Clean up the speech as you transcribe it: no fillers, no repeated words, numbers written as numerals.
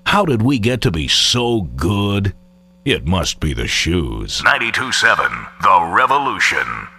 How did we get to be so good? It must be the shoes. 92.7 The Revolution.